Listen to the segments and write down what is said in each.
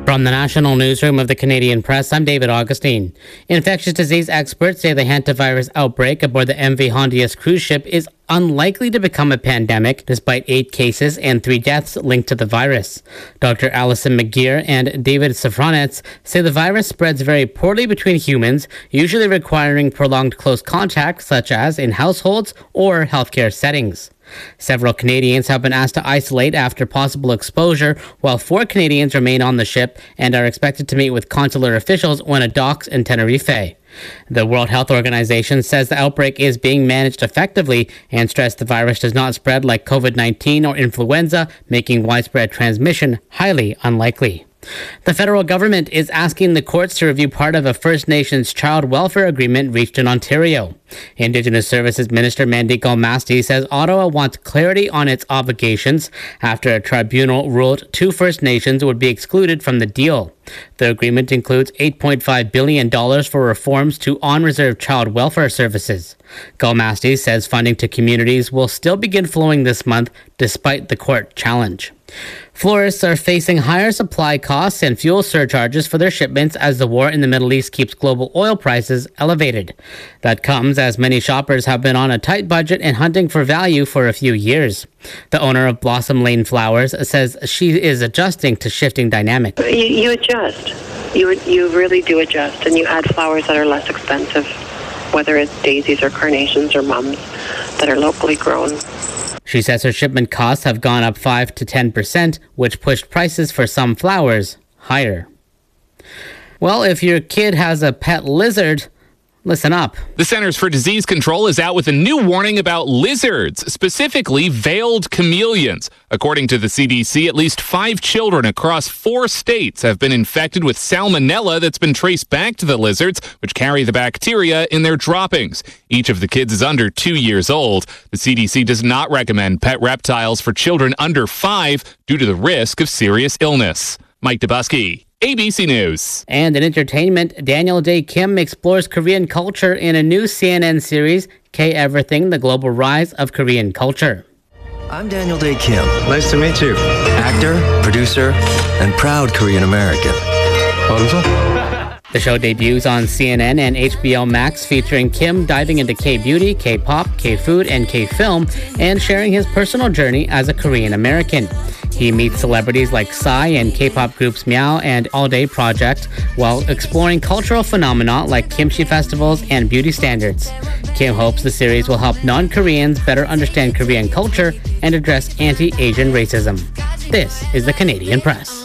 From the National Newsroom of the Canadian Press, I'm David Augustine. Infectious disease experts say the hantavirus outbreak aboard the MV Hondias cruise ship is unlikely to become a pandemic, despite 8 cases and 3 deaths linked to the virus. Dr. Alison McGeer and David Safranetz say the virus spreads very poorly between humans, usually requiring prolonged close contact, such as in households or healthcare settings. Several Canadians have been asked to isolate after possible exposure, while 4 Canadians remain on the ship and are expected to meet with consular officials when it docks in Tenerife. The World Health Organization says the outbreak is being managed effectively and stressed the virus does not spread like COVID-19 or influenza, making widespread transmission highly unlikely. The federal government is asking the courts to review part of a First Nations child welfare agreement reached in Ontario. Indigenous Services Minister Mandy Galmasti says Ottawa wants clarity on its obligations after a tribunal ruled 2 First Nations would be excluded from the deal. The agreement includes $8.5 billion for reforms to on-reserve child welfare services. Galmasti says funding to communities will still begin flowing this month despite the court challenge. Florists are facing higher supply costs and fuel surcharges for their shipments as the war in the Middle East keeps global oil prices elevated. That comes as many shoppers have been on a tight budget and hunting for value for a few years. The owner of Blossom Lane Flowers says she is adjusting to shifting dynamics. You adjust. You really do adjust, and you add flowers that are less expensive, whether it's daisies or carnations or mums that are locally grown. She says her shipment costs have gone up 5 to 10%, which pushed prices for some flowers higher. Well, if your kid has a pet lizard, listen up. The Centers for Disease Control is out with a new warning about lizards, specifically veiled chameleons. According to the CDC, at least 5 children across 4 states have been infected with salmonella that's been traced back to the lizards, which carry the bacteria in their droppings. Each of the kids is under 2 years old. The CDC does not recommend pet reptiles for children under 5 due to the risk of serious illness. Mike Dubusky, ABC News. And in entertainment, Daniel Dae Kim explores Korean culture in a new CNN series, K-Everything, The Global Rise of Korean Culture. I'm Daniel Dae Kim. Nice to meet you. Actor, producer, and proud Korean American. The show debuts on CNN and HBO Max, featuring Kim diving into K-beauty, K-pop, K-food, and K-film, and sharing his personal journey as a Korean American. He meets celebrities like Psy and K-pop groups Meow and All Day Project, while exploring cultural phenomena like kimchi festivals and beauty standards. Kim hopes the series will help non-Koreans better understand Korean culture and address anti-Asian racism. This is the Canadian Press.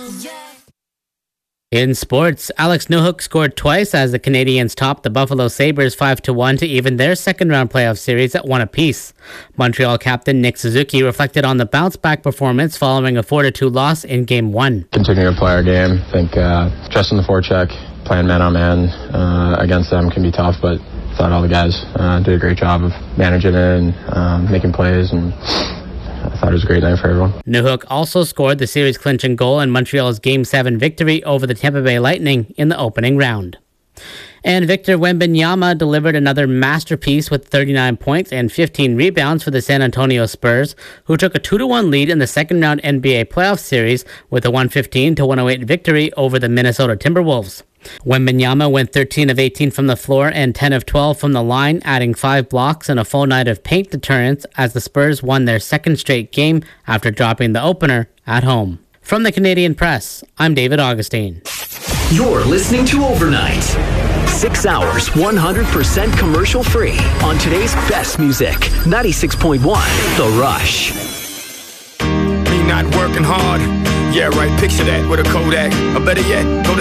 In sports, Alex Newhook scored twice as the Canadians topped the Buffalo Sabres 5-1 to even their second-round playoff series at 1 apiece. Montreal captain Nick Suzuki reflected on the bounce-back performance following a 4-2 loss in Game 1. Continue to play our game. I think trusting the forecheck, playing man-on-man against them can be tough, but I thought all the guys did a great job of managing it and making plays, and I thought it was a great night for everyone. Newhook also scored the series-clinching goal in Montreal's Game 7 victory over the Tampa Bay Lightning in the opening round. And Victor Wembanyama delivered another masterpiece with 39 points and 15 rebounds for the San Antonio Spurs, who took a 2-1 lead in the second-round NBA playoff series with a 115-108 victory over the Minnesota Timberwolves. Wembanyama went 13 of 18 from the floor and 10 of 12 from the line, adding 5 blocks and a full night of paint deterrence as the Spurs won their second straight game after dropping the opener at home. From the Canadian Press, I'm David Augustine. You're listening to Overnight. 6 hours, 100% commercial free on today's best music. 96.1 The Rush. Me not working hard. Yeah, right. Picture that with a Kodak. Or better yet, go to